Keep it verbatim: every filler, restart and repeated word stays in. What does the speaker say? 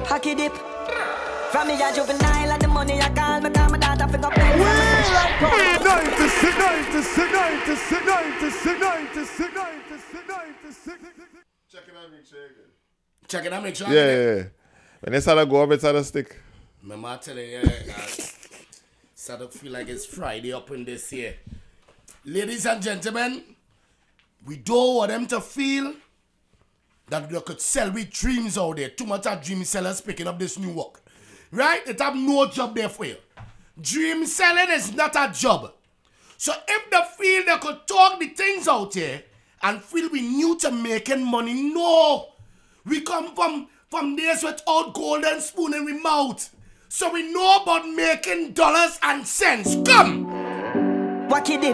Hockey dip. From me a juvenile and the money I call me call my daughter for go play. ninety-six, ninety-six, ninety-six, ninety-six, ninety-six, ninety-six, ninety-six. Check it out, make sure again. Check it out, make sure. Yeah, yeah, yeah. When they start to go up, it's on a stick. Remember I tell you, yeah, uh, start to feel like it's Friday up in this here. Ladies and gentlemen, we don't want them to feel that we could sell with dreams out there. Too much of dream sellers picking up this new work. Right? It have no job there for you. Dream selling is not a job. So if they feel they could talk the things out here and feel we new to making money, no. We come from, from days without golden spoon in we mouth. So we know about making dollars and cents. Come! Wacky dip.